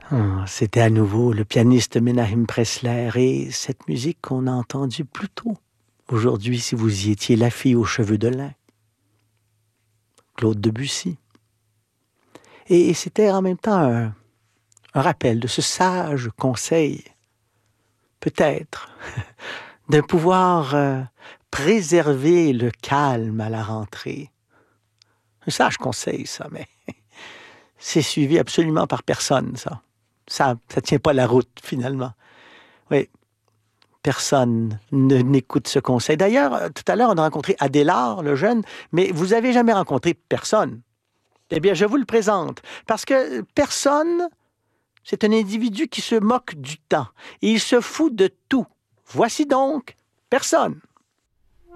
C'était à nouveau le pianiste Menahem Pressler et cette musique qu'on a entendue plus tôt. Aujourd'hui, si vous y étiez, La fille aux cheveux de lin, Claude Debussy. Et c'était en même temps un rappel de ce sage conseil, peut-être, d'un pouvoir préserver le calme à la rentrée. Un sage conseil, ça, mais c'est suivi absolument par personne, ça. Ça tient pas la route, finalement. Oui, personne n'écoute ce conseil. D'ailleurs, tout à l'heure, on a rencontré Adélard, le jeune, mais vous avez jamais rencontré personne. Eh bien, je vous le présente, parce que personne, c'est un individu qui se moque du temps, et il se fout de tout. Voici donc personne.